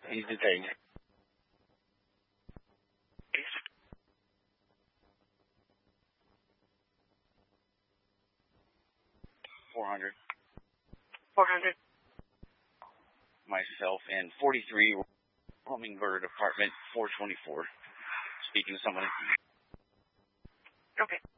He's detained. 400. 400. Myself and 43 Hummingbird apartment 424. Speaking to someone. Okay.